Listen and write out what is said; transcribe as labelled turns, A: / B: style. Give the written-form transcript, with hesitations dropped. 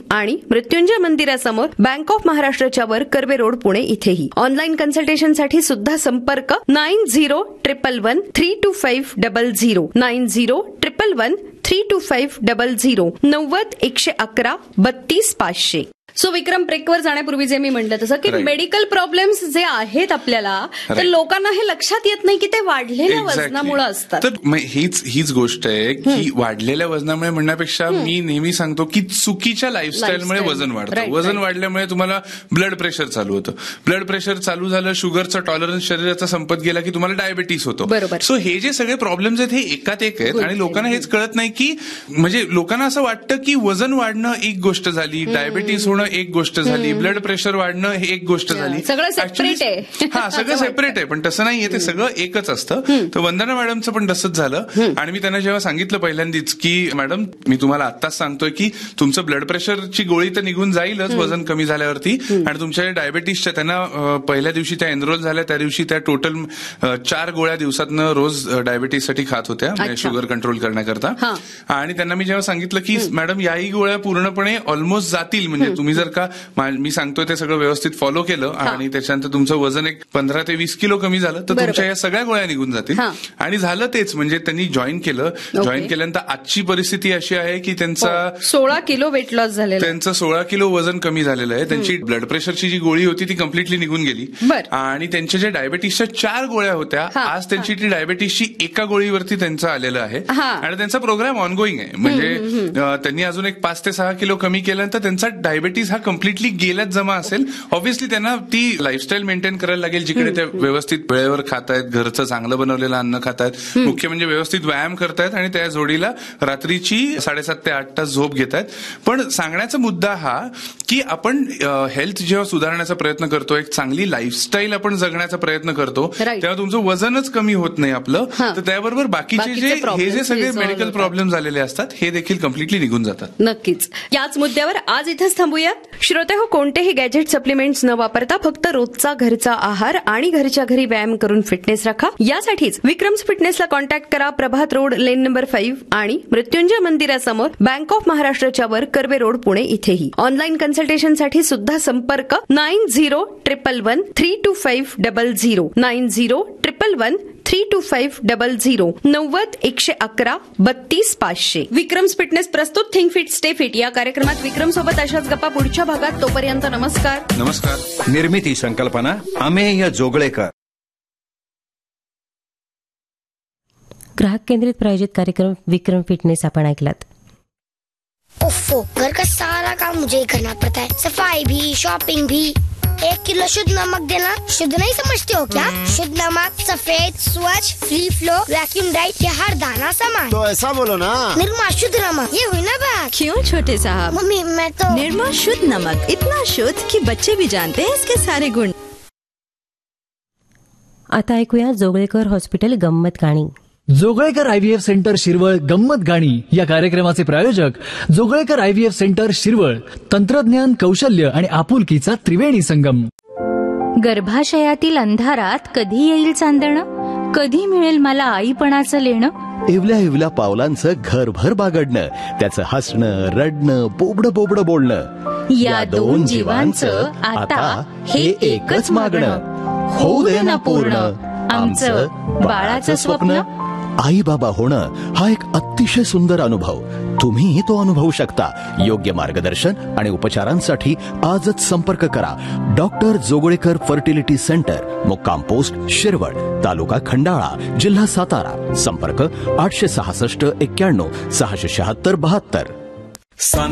A: आणि मृत्युंजय मंदिरासमोर bank of महाराष्ट्राच्या वर कर्वे रोड पुणे इथेही. ऑनलाईन कन्सल्टेशनसाठी सुद्धा संपर्क 9011132500 9011132500 90-111 32-500. सो विक्रम, ब्रेकवर जाण्यापूर्वी जे मी म्हटलं तसं की मेडिकल प्रॉब्लेम्स जे आहेत आपल्याला, तर लोकांना हे लक्षात येत नाही की ते वाढलेल्या वजनामुळे असतात.
B: तर हीच गोष्ट आहे की वाढलेल्या वजनामुळे म्हणण्यापेक्षा मी नेहमी सांगतो की चुकीच्या लाईफस्टाईलमुळे वजन वाढतं. वजन वाढल्यामुळे तुम्हाला ब्लड प्रेशर चालू होतं. ब्लड प्रेशर चालू झालं, शुगरचा टॉलरन्स शरीराचा संपत गेला की तुम्हाला डायबिटीस होतो. सो हे जे सगळे प्रॉब्लेम्स आहेत हे एकात एक आहेत आणि लोकांना हेच कळत नाही की म्हणजे लोकांना असं वाटतं की वजन वाढणं एक गोष्ट झाली, डायबिटीस होणं एक गोष्ट झाली, ब्लड प्रेशर वाढणं हे एक गोष्ट झाली.
A: सगळं सेपरेट आहे.
B: हा, सगळं सेपरेट आहे, पण तसं नाहीये, ते सगळं एकच असतं. तर वंदना मॅडमचं पण तसंच झालं आणि मी त्यांना जेव्हा सांगितलं पहिल्यांदाच की मॅडम मी तुम्हाला आत्ताच सांगतोय की तुमचं ब्लड प्रेशरची गोळी तर निघून जाईलच वजन कमी झाल्यावरती, आणि तुमच्या डायबिटीसच्या त्यांना पहिल्या दिवशी त्या एनरोल झाल्या त्या दिवशी त्या टोटल 4 गोळ्या दिवसातनं रोज डायबिटीससाठी खात होत्या शुगर कंट्रोल करण्याकरता. आणि त्यांना मी जेव्हा सांगितलं की मॅडम याही गोळ्या पूर्णपणे ऑलमोस्ट जातील, म्हणजे तुम्ही जर का मी सांगतोय ते सगळं व्यवस्थित फॉलो केलं आणि त्याच्यानंतर तुमचं वजन एक 15 ते 20 किलो कमी झालं तर तुमच्या या सगळ्या गोळ्या निघून जातील. आणि झालं तेच, म्हणजे त्यांनी जॉईन केलं. जॉईन केल्यानंतर आजची परिस्थिती अशी आहे की त्यांचा
A: 16 किलो वेट लॉस झालेला,
B: त्यांचं 16 किलो वजन कमी झालेलं आहे. त्यांची ब्लड प्रेशरची जी गोळी होती ती कम्प्लिटली निघून गेली आणि त्यांच्या ज्या डायबिटीसच्या 4 गोळ्या होत्या आज त्यांची ती डायबिटीसची एका गोळीवरती त्यांचं आलेलं आहे आणि त्यांचा प्रोग्राम ऑनगोईंग आहे. म्हणजे त्यांनी अजून एक 5 ते 6 किलो कमी केल्यानंतर त्यांचा डायबिटीस हा कम्प्लिटली गेल्याच जमा असेल. ऑब्व्हियसली त्यांना ती लाईफस्टाईल मेंटेन करायला लागेल जिकडे ते व्यवस्थित वेळेवर खातायत, घरचं चांगलं बनवलेलं अन्न खातायत, मुख्य म्हणजे व्यवस्थित व्यायाम करतायत आणि त्या जोडीला रात्रीची 7.5 ते 8 तास झोप घेतायत. पण सांगण्याचा मुद्दा हा की आपण हेल्थ जेव्हा सुधारण्याचा प्रयत्न करतो, एक चांगली लाईफस्टाईल आपण जगण्याचा प्रयत्न करतो, तेव्हा तुमचं वजनच कमी होत नाही आपलं, तर त्याबरोबर बाकीचे जे सगळे मेडिकल प्रॉब्लेम झालेले असतात हे देखील कम्प्लिटली निघून जातात.
A: नक्कीच. याच मुद्द्यावर आज इथेच थांबूयात. श्रोते हो, कोणतेही गॅजेट सप्लिमेंट्स न वापरता फक्त रोजचा घरचा आहार आणि घरच्या घरी व्यायाम करून फिटनेस राखा. यासाठीच विक्रम्स फिटनेसला कॉन्टॅक्ट करा. प्रभात रोड, लेन नंबर 5 आणि मृत्युंजय मंदिरासमोर बँक ऑफ महाराष्ट्राच्या वर कर्वे रोड पुणे इथेही. ऑनलाईन कन्सल्टेशनसाठी सुद्धा संपर्क 9011132500 9011132500 90-111 32-500. विक्रम्स फिटनेस प्रस्तुत थिंक फिट स्टे फिट या कार्यक्रमात विक्रम सोबत अशाच गप्पा पुढच्या भागात. तोपर्यंत नमस्कार.
C: नमस्कार. निर्मिती संकल्पना अमेय जोगळेकर.
D: ग्राहक केंद्रित प्रायोजित कार्यक्रम विक्रम फिटनेस आपण ऐकलात.
E: ओफो, घर का सारा काम मुझे ही करना पड़ता है, सफाई भी शॉपिंग भी. 1 किलो शुद्ध नमक देना. शुद्ध नहीं समझते हो क्या? शुद्ध नमक सफेद, स्वच्छ, फ्री फ्लो, वैक्यूम ड्राइड, ये हर दाना सामान.
F: तो ऐसा बोलो ना,
E: निर्मा शुद्ध नमक. ये हुई ना बात.
G: क्यों छोटे साहब?
E: मम्मी मैं तो
G: निर्मा शुद्ध नमक, इतना शुद्ध कि बच्चे भी जानते हैं इसके सारे गुण.
D: आता ऐकूया जोगळेकर हॉस्पिटल गंमत गाणी.
H: जोगळेकर IVF सेंटर शिरवळ गंमत गाणी या कार्यक्रमाचे प्रायोजक जोगळेकर IVF सेंटर शिरवळ. तंत्रज्ञान, कौशल्य आणि आपुलकीचा त्रिवेणी संगम.
I: गर्भाशयातील अंधारात कधी येईल चांदणं, कधी मिळेल मला आईपणाचं लेणं.
J: इवल्या इवल्या पावलांचं घरभर बागडणं, त्याचं हसणं, रडणं, बोबडं बोलणं.
I: या 2 जीवांचं आता हे एकच मागणं. होऊ दे ना पूर्ण आमचं बाळाचं स्वप्न.
J: आई बाबा होणं हा एक अतिशय सुंदर अनुभव. तुम्ही तो अनुभवू शकता. योग्य मार्गदर्शन आणि उपचारांसाठी आजच संपर्क करा. डॉक्टर जोगळेकर फर्टिलिटी सेंटर, मुक्काम पोस्ट शिरवळ, तालुका खंडाळा, जिल्हा सातारा. संपर्क 866 91 676 72.